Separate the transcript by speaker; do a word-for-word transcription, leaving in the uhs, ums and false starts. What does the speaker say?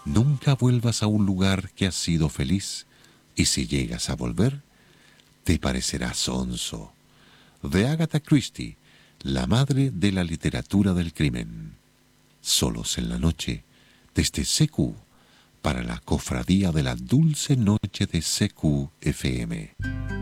Speaker 1: Nunca vuelvas a un lugar que has sido feliz, y si llegas a volver, te parecerá sonso. De Agatha Christie, la madre de la literatura del crimen. Solos en la noche, desde C Q, para la cofradía de la dulce noche de C Q F M.